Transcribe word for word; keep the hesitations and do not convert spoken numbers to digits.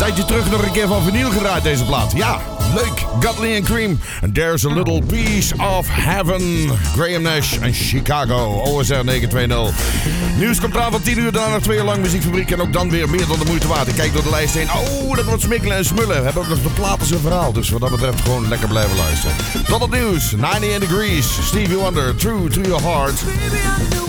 tijdje terug nog een keer van vinyl gedraaid, deze plaat. Ja, leuk. Godley and Cream. And there's a little piece of heaven. Graham Nash en Chicago. O S R negen twee nul. Nieuws komt eraan van tien uur. Daarna nog twee uur lang muziekfabriek. En ook dan weer meer dan de moeite waard. Ik kijk door de lijst heen. Oh, dat wordt smikkelen en smullen. We hebben ook nog de platen zijn verhaal. Dus wat dat betreft gewoon lekker blijven luisteren. Tot het nieuws. negentig degrees. Stevie Wonder. True to your heart.